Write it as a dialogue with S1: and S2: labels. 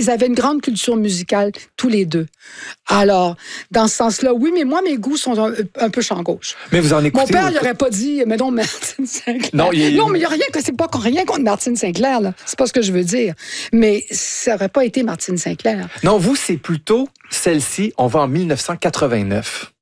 S1: ils avaient une grande culture musicale, tous les deux. Alors, dans ce sens-là, oui, mais moi, mes goûts sont un peu champ gauche.
S2: Mais vous en écoutez...
S1: Mon père, il n'aurait pas dit, mais non, Martine Sinclair.
S2: Non,
S1: mais il n'y a rien, c'est pas rien contre Martine Sinclair, là. C'est pas ce que je veux dire. Mais ça n'aurait pas été Martine Sinclair.
S2: Non, vous, c'est plutôt celle-ci. On va en 1989.